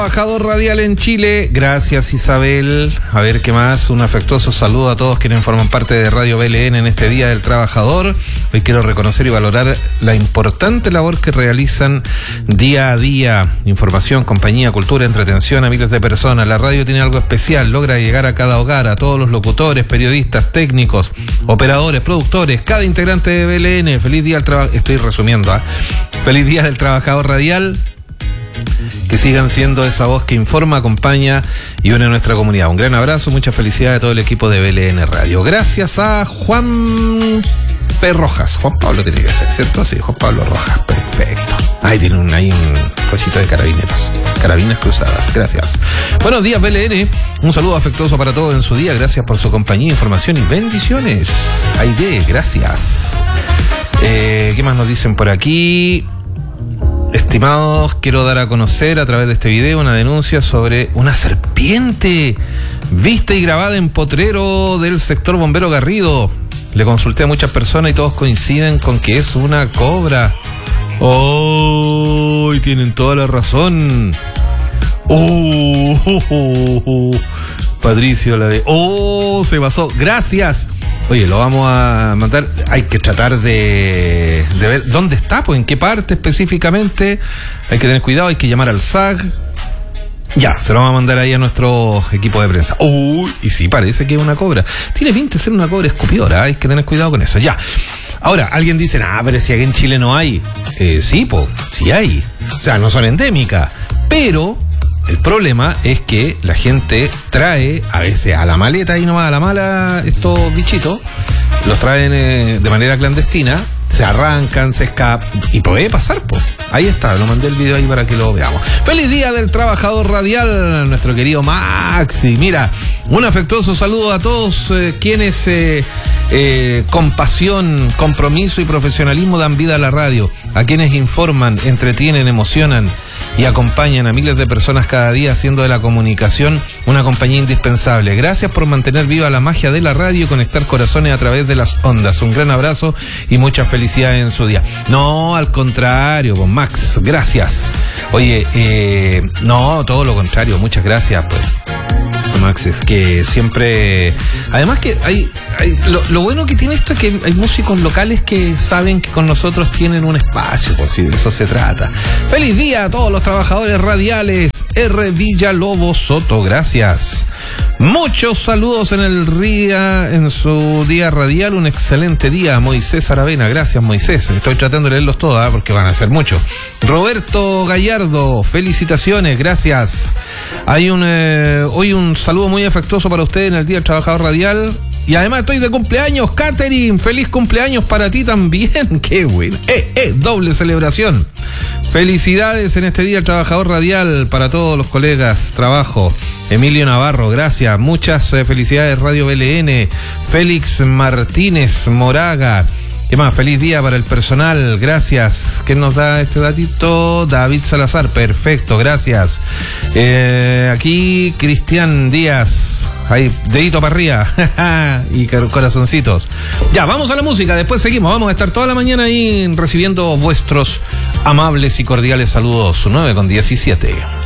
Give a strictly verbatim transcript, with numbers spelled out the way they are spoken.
Trabajador radial en Chile, gracias Isabel. A ver qué más, un afectuoso saludo a todos quienes forman parte de Radio B L N en este Día del Trabajador. Hoy quiero reconocer y valorar la importante labor que realizan día a día. Información, compañía, cultura, entretención a miles de personas. La radio tiene algo especial, logra llegar a cada hogar, a todos los locutores, periodistas, técnicos, operadores, productores, cada integrante de B L N. Feliz día del trabajador, estoy resumiendo, ¿eh? Feliz día del trabajador radial. Que sigan siendo esa voz que informa, acompaña y une a nuestra comunidad. Un gran abrazo, mucha felicidad a todo el equipo de B L N Radio. Gracias a Juan P. Rojas. Juan Pablo tiene que ser, ¿cierto? Sí, Juan Pablo Rojas. Perfecto. Ahí tiene un, ahí un cosito de carabineros. Carabinas cruzadas. Gracias. Buenos días, B L N. Un saludo afectuoso para todos en su día. Gracias por su compañía, información y bendiciones. Aide, gracias. Eh, ¿Qué más nos dicen por aquí? Estimados, quiero dar a conocer a través de este video una denuncia sobre una serpiente vista y grabada en potrero del sector Bombero Garrido. Le consulté a muchas personas y todos coinciden con que es una cobra. ¡Oh! Tienen toda la razón. ¡Oh! oh, oh, oh. Patricio, la de... ¡Oh! Se pasó. Gracias. Oye, lo vamos a mandar. Hay que tratar de, de ver dónde está, pues en qué parte específicamente. Hay que tener cuidado, hay que llamar al S A C. Ya, se lo vamos a mandar ahí a nuestro equipo de prensa. Uy, y sí, parece que es una cobra. Tiene pinta de ser una cobra escupidora, hay que tener cuidado con eso. Ya. Ahora, alguien dice, ah, pero si aquí en Chile no hay. Eh, sí, pues, sí hay. O sea, no son endémicas. Pero el problema es que la gente trae, a veces a la maleta y nomás a la mala, estos bichitos, los traen eh, de manera clandestina, se arrancan, se escapan, y puede pasar, pues. Ahí está, lo mandé el video ahí para que lo veamos. Feliz día del trabajador radial, nuestro querido Maxi. Mira, un afectuoso saludo a todos eh, quienes eh, eh, con pasión, compromiso y profesionalismo dan vida a la radio, a quienes informan, entretienen, emocionan y acompañan a miles de personas cada día, haciendo de la comunicación una compañía indispensable. Gracias por mantener viva la magia de la radio y conectar corazones a través de las ondas. Un gran abrazo y mucha felicidad en su día. No, al contrario, con Max, gracias. Oye, eh, no, todo lo contrario, muchas gracias, pues. Max, es que siempre, además que hay, hay lo, lo bueno que tiene esto es que hay músicos locales que saben que con nosotros tienen un espacio, pues si de eso se trata. Feliz día a todos los trabajadores radiales. R. Villalobos Soto, gracias. Muchos saludos en el día, en su día radial, un excelente día. Moisés Aravena, gracias Moisés. Estoy tratando de leerlos todos, ¿eh? Porque van a ser muchos. Roberto Gallardo, felicitaciones, gracias. Hay un eh, hoy un saludo muy afectuoso para usted en el Día del Trabajador Radial. Y además estoy de cumpleaños, Catherine. Feliz cumpleaños para ti también. Qué bueno. Eh, eh, doble celebración. Felicidades en este Día del Trabajador Radial para todos los colegas. Trabajo. Emilio Navarro, gracias. Muchas eh, felicidades, Radio B L N. Félix Martínez Moraga. ¿Qué más? Feliz día para el personal, gracias. ¿Quién nos da este datito? David Salazar, perfecto, gracias. Eh, aquí Cristian Díaz, ahí, dedito para arriba, y corazoncitos. Ya, vamos a la música, después seguimos, vamos a estar toda la mañana ahí recibiendo vuestros amables y cordiales saludos, nueve con diecisiete.